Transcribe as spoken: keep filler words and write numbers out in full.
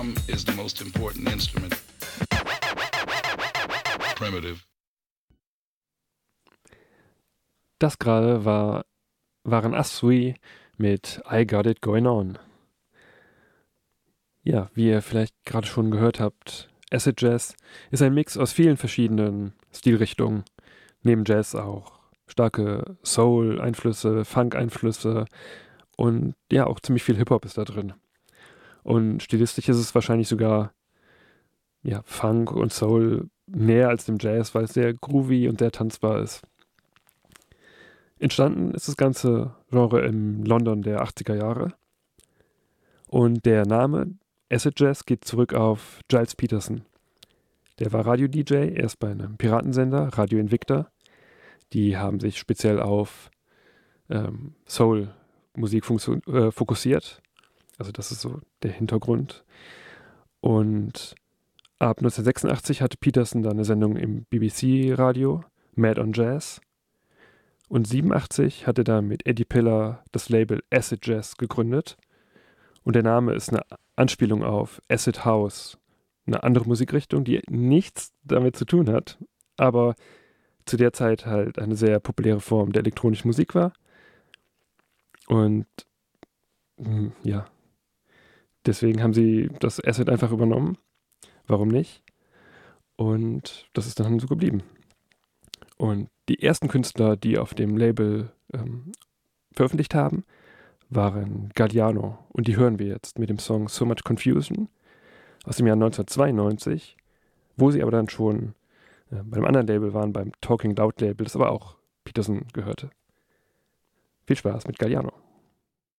Is the most important instrument. Primitive. Das gerade war, waren Asui mit I Got It Going On. Ja, wie ihr vielleicht gerade schon gehört habt, Acid Jazz ist ein Mix aus vielen verschiedenen Stilrichtungen. Neben Jazz auch starke Soul-Einflüsse, Funk-Einflüsse und ja, auch ziemlich viel Hip-Hop ist da drin. Und stilistisch ist es wahrscheinlich sogar ja, Funk und Soul näher als dem Jazz, weil es sehr groovy und sehr tanzbar ist. Entstanden ist das ganze Genre im London der achtziger Jahre. Und der Name Acid Jazz geht zurück auf Giles Peterson. Der war Radio-D J, erst bei einem Piratensender, Radio Invicta. Die haben sich speziell auf ähm, Soul-Musik funktio- äh, fokussiert. Also das ist so der Hintergrund. Und ab neunzehnhundertsechsundachtzig hatte Peterson dann eine Sendung im B B C-Radio, Mad on Jazz. Und siebenundachtzig hat er dann mit Eddie Piller das Label Acid Jazz gegründet. Und der Name ist eine Anspielung auf Acid House, eine andere Musikrichtung, die nichts damit zu tun hat, aber zu der Zeit halt eine sehr populäre Form der elektronischen Musik war. Und mh, ja, deswegen haben sie das Acid einfach übernommen. Warum nicht? Und das ist dann so geblieben. Und die ersten Künstler, die auf dem Label ähm, veröffentlicht haben, waren Galliano. Und die hören wir jetzt mit dem Song So Much Confusion aus dem Jahr neunzehnhundertzweiundneunzig, wo sie aber dann schon äh, bei einem anderen Label waren, beim Talking Loud Label, das aber auch Peterson gehörte. Viel Spaß mit Galliano.